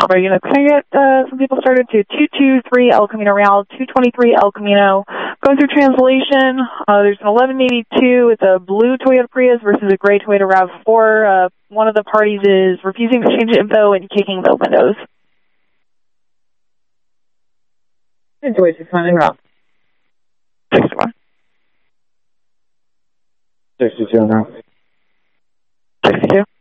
Alright, can I get some people started to 223 El Camino Real, 223 El Camino. Going through translation, there's an 1182. It's a blue Toyota Prius versus a gray Toyota RAV4. One of the parties is refusing to change info and kicking the windows. Enjoy 600 Route. 61. 62 now. 62.